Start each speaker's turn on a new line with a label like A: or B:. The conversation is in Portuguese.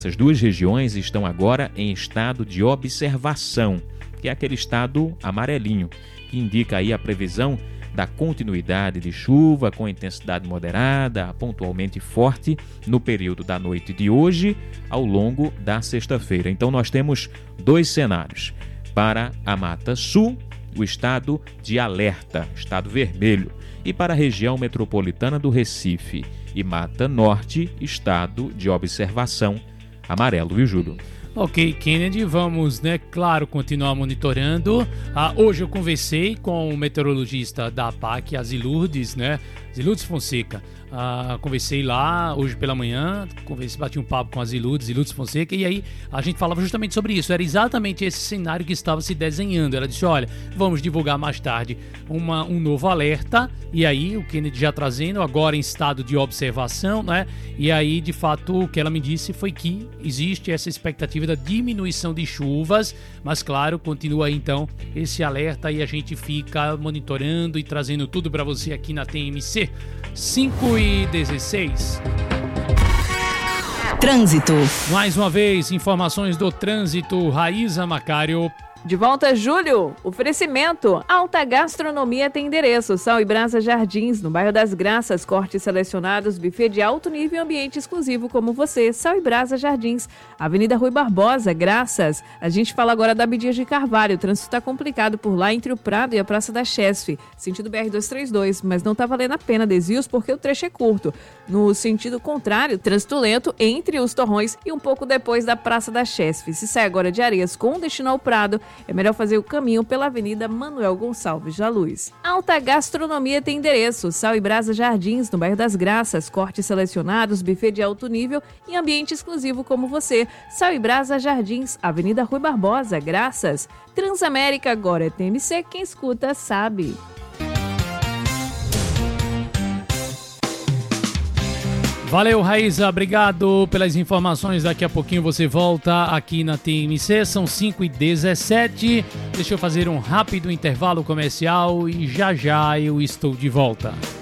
A: Essas duas regiões estão agora em estado de observação, que é aquele estado amarelinho, que indica aí a previsão da continuidade de chuva com intensidade moderada a pontualmente forte no período da noite de hoje ao longo da sexta-feira. Então nós temos dois cenários. Para a Mata Sul, o estado de alerta, estado vermelho, e para a região metropolitana do Recife e Mata Norte, estado de observação amarelo, viu, Júlio?
B: Ok, Kennedy, vamos, claro, continuar monitorando. Hoje eu conversei com o meteorologista da APAC, a Zilurdes, Zilurdes Fonseca. Conversei lá hoje pela manhã, bati um papo com a Zilurdes Fonseca, e aí a gente falava justamente sobre isso. Era exatamente esse cenário que estava se desenhando. Ela disse, olha, vamos divulgar mais tarde um novo alerta, e aí o Kennedy já trazendo, agora em estado de observação, E aí, de fato, o que ela me disse foi que existe essa expectativa da diminuição de chuvas, mas claro, continua aí então esse alerta e a gente fica monitorando e trazendo tudo para você aqui na TMC. 5h16.
C: Trânsito.
B: Mais uma vez, informações do trânsito. Raíza Macário.
D: De volta, Júlio. Oferecimento. Alta Gastronomia tem endereço. Sal e Brasa Jardins, no bairro das Graças. Cortes selecionados, buffet de alto nível e ambiente exclusivo como você. Sal e Brasa Jardins. Avenida Rui Barbosa, Graças. A gente fala agora da Abdias de Carvalho. O trânsito está complicado por lá entre o Prado e a Praça da Chesf. Sentido BR-232, mas não está valendo a pena desvios porque o trecho é curto. No sentido contrário, trânsito lento entre os Torrões e um pouco depois da Praça da Chesf. Se sai agora de Areias com destino ao Prado, é melhor fazer o caminho pela Avenida Manuel Gonçalves da Luz. Alta Gastronomia tem endereço. Sal e Brasa Jardins, no bairro das Graças. Cortes selecionados, buffet de alto nível e ambiente exclusivo como você. Sal e Brasa Jardins, Avenida Rui Barbosa, Graças. Transamérica agora é TMC, quem escuta sabe.
B: Valeu, Raíza, obrigado pelas informações. Daqui a pouquinho você volta aqui na TMC, são 5h17. Deixa eu fazer um rápido intervalo comercial e já eu estou de volta.